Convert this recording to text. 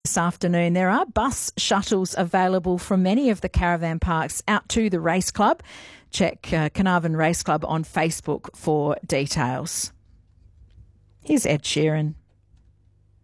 this afternoon. There are bus shuttles available from many of the caravan parks out to the race club. Check Carnarvon Race Club on Facebook for details. Here's Ed Sheeran.